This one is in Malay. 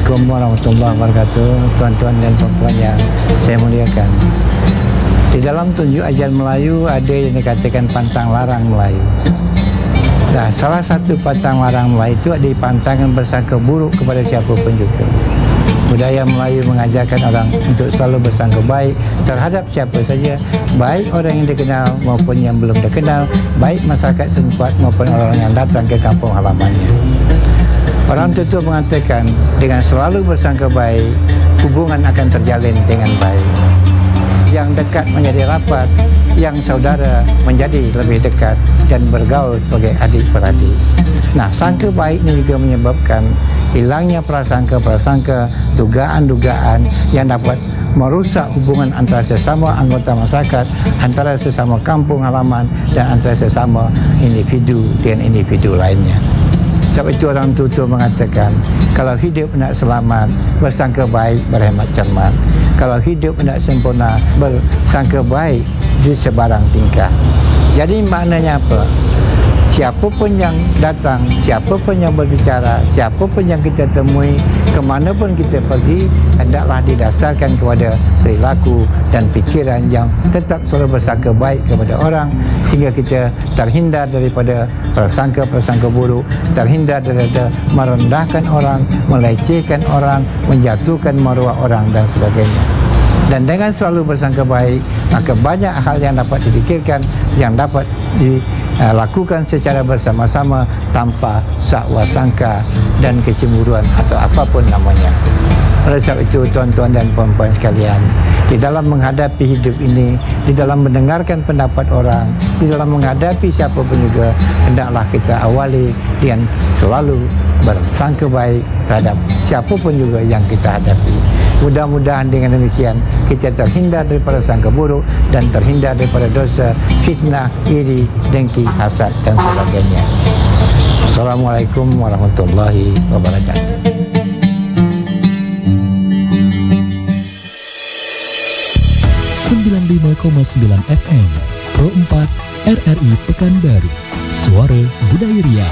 Assalamualaikum warahmatullahi wabarakatuh. Tuan-tuan dan puan-puan yang saya muliakan, di dalam tunjuk ajar Melayu ada yang dikatakan pantang larang Melayu. Nah, salah satu pantang larang Melayu itu adalah pantangan bersangka buruk kepada siapa pun juga. Budaya Melayu mengajarkan orang untuk selalu bersangka baik terhadap siapa saja, baik orang yang dikenal maupun yang belum dikenal, baik masyarakat setempat maupun orang yang datang ke kampung halamannya. Orang tua mengatakan dengan selalu bersangka baik, hubungan akan terjalin dengan baik. Yang dekat menjadi rapat, yang saudara menjadi lebih dekat dan bergaul sebagai adik-beradik. Nah, sangka baik ini juga menyebabkan hilangnya prasangka-prasangka, dugaan-dugaan yang dapat merusak hubungan antara sesama anggota masyarakat, antara sesama kampung halaman dan antara sesama individu dengan individu lainnya. Sebab itu orang tua mengatakan, kalau hidup nak selamat, bersangka baik, berhemat cermat. Kalau hidup nak sempurna, bersangka baik di sebarang tingkah. Jadi maknanya apa? Siapa pun yang datang, siapa pun yang berbicara, siapa pun yang kita temui, kemana pun kita pergi, hendaklah didasarkan kepada perilaku dan pikiran yang tetap selalu bersangka baik kepada orang, sehingga kita terhindar daripada prasangka-prasangka buruk, terhindar daripada merendahkan orang, melecehkan orang, menjatuhkan maruah orang dan sebagainya. Dan dengan selalu bersangka baik, maka banyak hal yang dapat dipikirkan, yang dapat dilakukan secara bersama-sama tanpa sakwa sangka dan kecemburuan atau apapun namanya. Oleh sebab itu, tuan-tuan dan puan-puan sekalian, di dalam menghadapi hidup ini, di dalam mendengarkan pendapat orang, di dalam menghadapi siapa pun juga, hendaklah kita awali dengan selalu bersangka baik terhadap siapa pun juga yang kita hadapi. Mudah-mudahan dengan demikian kita terhindar daripada sangka buruk dan terhindar daripada dosa, fitnah, iri, dengki, hasad dan sebagainya. Assalamualaikum warahmatullahi wabarakatuh. 95,9 FM Pro 4 RRI Pekanbaru, Suara Budaya Riau.